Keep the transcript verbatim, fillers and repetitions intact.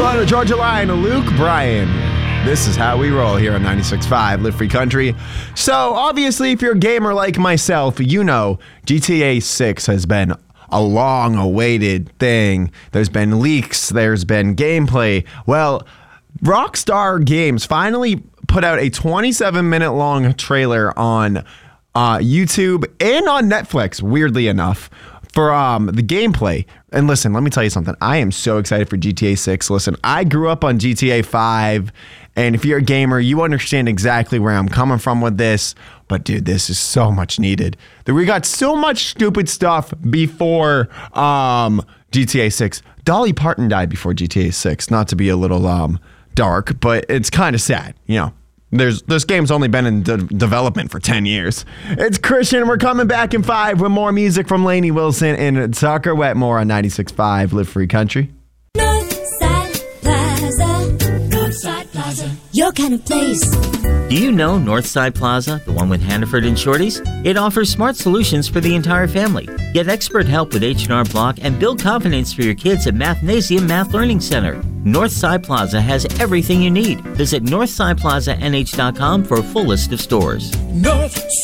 on the Georgia line, Luke Bryan. This is how we roll here on ninety-six point five Live Free Country. So, obviously, if you're a gamer like myself, you know G T A six has been a long-awaited thing. There's been leaks. There's been gameplay. Well, Rockstar Games finally put out a twenty-seven minute long trailer on uh, YouTube and on Netflix, weirdly enough, for um, the gameplay. And listen, let me tell you something. I am so excited for G T A six. Listen, I grew up on G T A five, and if you're a gamer, you understand exactly where I'm coming from with this. But dude, this is so much needed. We got so much stupid stuff before um, G T A six. Dolly Parton died before G T A six. Not to be a little um, dark, but it's kind of sad, you know. There's this game's only been in de- development for ten years. It's Christian. We're coming back in five with more music from Lainey Wilson and Tucker Wetmore on ninety-six point five Live Free Country. Northside Plaza. Northside Plaza. Your kind of place. Do you know Northside Plaza, the one with Hannaford and Shorties? It offers smart solutions for the entire family. Get expert help with H and R Block and build confidence for your kids at Mathnasium Math Learning Center. Northside Plaza has everything you need. Visit northside plaza n h dot com for a full list of stores. Northside